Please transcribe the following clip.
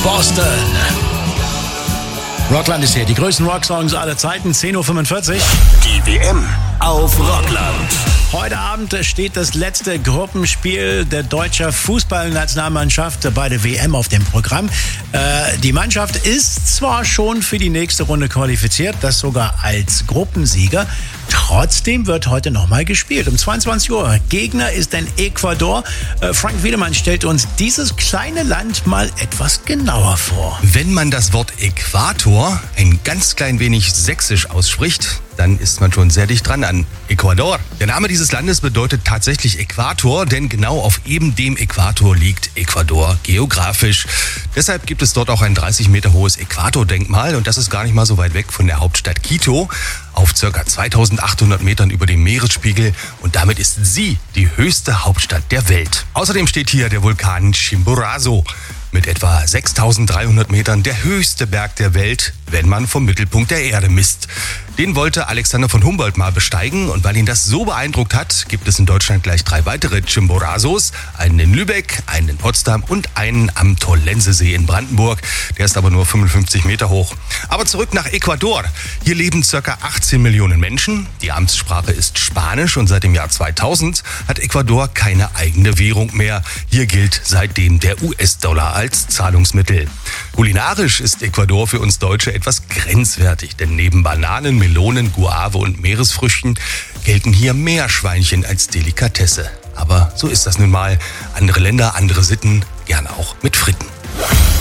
Boston. Rockland ist hier, die größten Rocksongs aller Zeiten, 10.45 Uhr. Die WM auf Rockland. Heute Abend steht das letzte Gruppenspiel der deutschen Fußballnationalmannschaft bei der WM auf dem Programm. Die Mannschaft ist zwar schon für die nächste Runde qualifiziert, das sogar als Gruppensieger. Trotzdem wird heute nochmal gespielt. Um 22 Uhr. Gegner ist ein Ecuador. Frank Wiedemann stellt uns dieses kleine Land mal etwas genauer vor. Wenn man das Wort Äquator ein ganz klein wenig sächsisch ausspricht, dann ist man schon sehr dicht dran an Ecuador. Der Name dieses Landes bedeutet tatsächlich Äquator, denn genau auf eben dem Äquator liegt Ecuador geografisch. Deshalb gibt es dort auch ein 30 Meter hohes Äquatordenkmal und das ist gar nicht mal so weit weg von der Hauptstadt Quito, auf ca. 2800 Metern über dem Meeresspiegel, und damit ist sie die höchste Hauptstadt der Welt. Außerdem steht hier der Vulkan Chimborazo. Mit etwa 6.300 Metern der höchste Berg der Welt, wenn man vom Mittelpunkt der Erde misst. Den wollte Alexander von Humboldt mal besteigen, und weil ihn das so beeindruckt hat, gibt es in Deutschland gleich 3 weitere Chimborazos. Einen in Lübeck, einen in Potsdam und einen am Tollensesee in Brandenburg. Der ist aber nur 55 Meter hoch. Aber zurück nach Ecuador. Hier leben ca. 18 Millionen Menschen. Die Amtssprache ist Spanisch und seit dem Jahr 2000 hat Ecuador keine eigene Währung mehr. Hier gilt seitdem der US-Dollar als Zahlungsmittel. Kulinarisch ist Ecuador für uns Deutsche etwas grenzwertig, denn neben Bananen, Melonen, Guave und Meeresfrüchten gelten hier Meerschweinchen als Delikatesse. Aber so ist das nun mal. Andere Länder, andere Sitten, gerne auch mit Fritten.